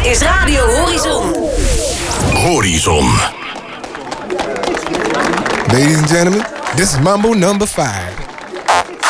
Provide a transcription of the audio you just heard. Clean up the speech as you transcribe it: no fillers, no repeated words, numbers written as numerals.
Dit is Radio Horizon. Horizon. Ladies and gentlemen, this is Mambo number 5.